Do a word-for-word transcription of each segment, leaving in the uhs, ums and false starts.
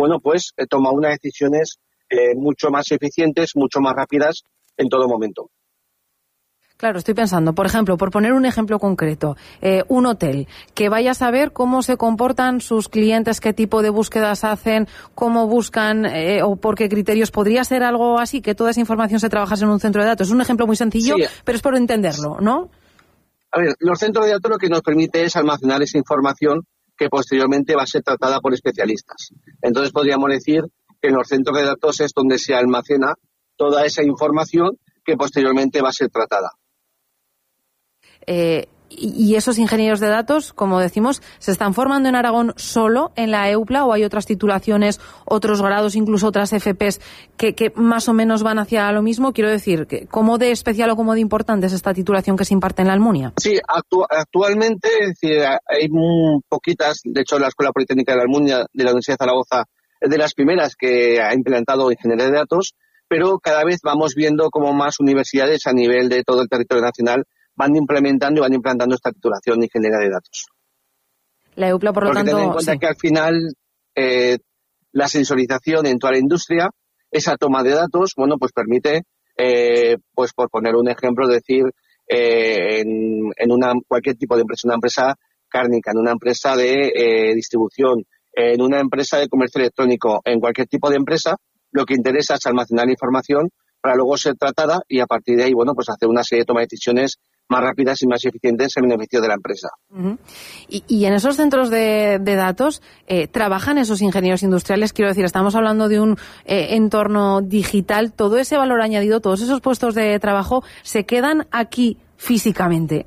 bueno, pues eh, toma unas decisiones eh, mucho más eficientes, mucho más rápidas en todo momento. Claro, estoy pensando, por ejemplo, por poner un ejemplo concreto, eh, un hotel que vaya a saber cómo se comportan sus clientes, qué tipo de búsquedas hacen, cómo buscan eh, o por qué criterios. ¿Podría ser algo así, que toda esa información se trabajase en un centro de datos? Es un ejemplo muy sencillo, sí, pero es por entenderlo, ¿no? A ver, los centros de datos lo que nos permite es almacenar esa información que posteriormente va a ser tratada por especialistas. Entonces podríamos decir que en los centros de datos es donde se almacena toda esa información que posteriormente va a ser tratada. Eh, y esos ingenieros de datos, como decimos, ¿se están formando en Aragón solo en la EUPLA o hay otras titulaciones, otros grados, incluso otras F Pes que, que más o menos van hacia lo mismo? Quiero decir, ¿cómo de especial o cómo de importante es esta titulación que se imparte en la Almunia? Sí, actu- actualmente es decir, hay muy poquitas. De hecho, la Escuela Politécnica de la Almunia de la Universidad de Zaragoza es de las primeras que ha implementado ingeniería de datos, pero cada vez vamos viendo como más universidades a nivel de todo el territorio nacional van implementando y van implantando esta titulación de ingeniería de datos. La EUPLA, por lo Porque tanto... ten en cuenta sí. que al final eh, la sensorización en toda la industria, esa toma de datos, bueno, pues permite, eh, pues por poner un ejemplo, decir, eh, en, en una cualquier tipo de empresa, una empresa cárnica, en una empresa de eh, distribución, en una empresa de comercio electrónico, en cualquier tipo de empresa, lo que interesa es almacenar la información para luego ser tratada y a partir de ahí, bueno, pues hacer una serie de toma de decisiones más rápidas y más eficientes en beneficio de la empresa. Uh-huh. Y, y en esos centros de, de datos, eh, ¿trabajan esos ingenieros industriales? Quiero decir, estamos hablando de un eh, entorno digital. ¿Todo ese valor añadido, todos esos puestos de trabajo, se quedan aquí físicamente?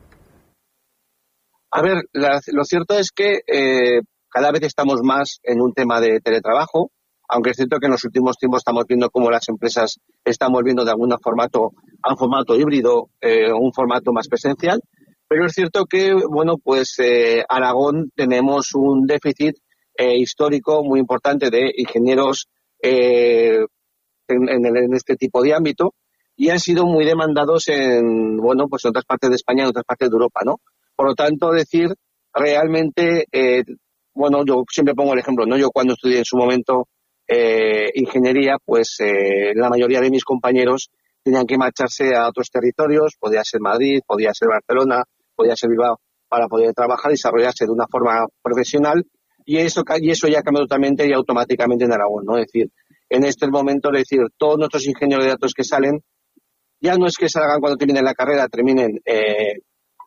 A ver, la, lo cierto es que eh, cada vez estamos más en un tema de teletrabajo, aunque es cierto que en los últimos tiempos estamos viendo cómo las empresas están volviendo de algún formato a un formato híbrido, eh, un formato más presencial, pero es cierto que, bueno, pues eh, Aragón tenemos un déficit eh, histórico muy importante de ingenieros eh, en, en, en este tipo de ámbito y han sido muy demandados en, bueno, pues en otras partes de España y en otras partes de Europa, ¿no? Por lo tanto, decir, realmente, eh, bueno, yo siempre pongo el ejemplo, ¿no? Yo cuando estudié en su momento Eh, ingeniería, pues eh, la mayoría de mis compañeros tenían que marcharse a otros territorios, podía ser Madrid, podía ser Barcelona, podía ser Bilbao, para poder trabajar y desarrollarse de una forma profesional, y eso, y eso ya cambió totalmente y automáticamente en Aragón, ¿no? Es decir, en este momento, es decir, todos nuestros ingenieros de datos que salen, ya no es que salgan cuando terminen la carrera, terminen eh,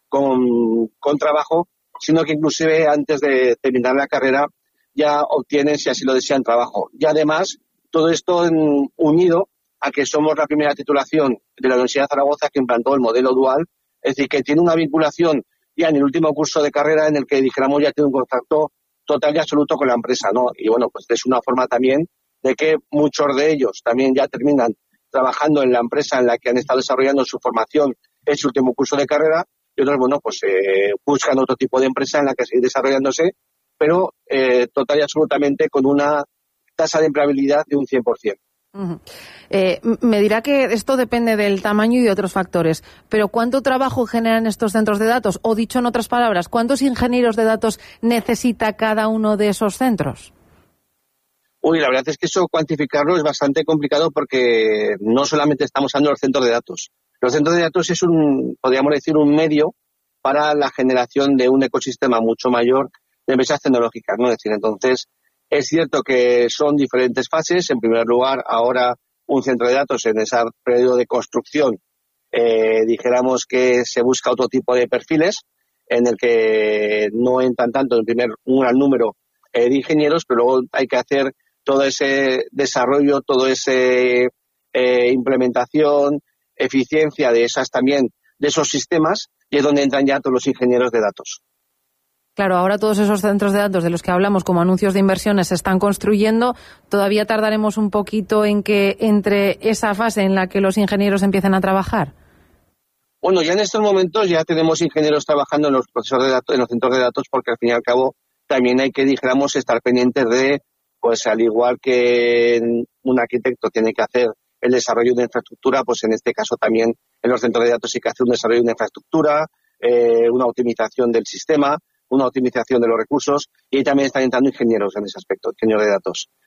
con, con trabajo, sino que inclusive antes de terminar la carrera ya obtienen, si así lo desean, trabajo. Y además, todo esto en, unido a que somos la primera titulación de la Universidad de Zaragoza que implantó el modelo dual, es decir, que tiene una vinculación ya en el último curso de carrera en el que, dijéramos, ya tiene un contacto total y absoluto con la empresa, ¿no? Y bueno, pues es una forma también de que muchos de ellos también ya terminan trabajando en la empresa en la que han estado desarrollando su formación en su último curso de carrera, y otros, bueno, pues eh, buscan otro tipo de empresa en la que seguir desarrollándose, pero eh, total y absolutamente con una tasa de empleabilidad de un cien por ciento. Uh-huh. Eh, me dirá que esto depende del tamaño y de otros factores, pero ¿cuánto trabajo generan estos centros de datos? O dicho en otras palabras, ¿cuántos ingenieros de datos necesita cada uno de esos centros? Uy, la verdad es que eso cuantificarlo es bastante complicado porque no solamente estamos hablando de los centros de datos. Los centros de datos es un, podríamos decir, un medio para la generación de un ecosistema mucho mayor de empresas tecnológicas, ¿no? Es decir, entonces, es cierto que son diferentes fases. En primer lugar, ahora un centro de datos en ese periodo de construcción, eh, dijéramos que se busca otro tipo de perfiles en el que no entran tanto en primer un gran número eh, de ingenieros, pero luego hay que hacer todo ese desarrollo, todo ese eh, implementación, eficiencia de esas también, de esos sistemas, y es donde entran ya todos los ingenieros de datos. Claro, ahora todos esos centros de datos de los que hablamos como anuncios de inversiones se están construyendo. Todavía tardaremos un poquito en que entre esa fase en la que los ingenieros empiecen a trabajar. Bueno, ya en estos momentos ya tenemos ingenieros trabajando en los procesos de datos, en los centros de datos, porque al fin y al cabo también hay que, dijéramos, estar pendientes de, pues al igual que un arquitecto tiene que hacer el desarrollo de infraestructura, pues en este caso también en los centros de datos hay que hacer un desarrollo de una infraestructura, eh, una optimización del sistema, una optimización de los recursos, y ahí también están entrando ingenieros en ese aspecto, ingenieros de datos.